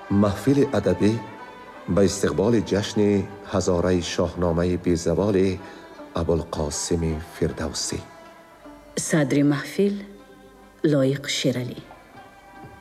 محفل ادبی به استقبال جشن هزاره شاهنامه بیزوال ابوالقاسم فردوسی. صدر محفل لایق شیرعلی.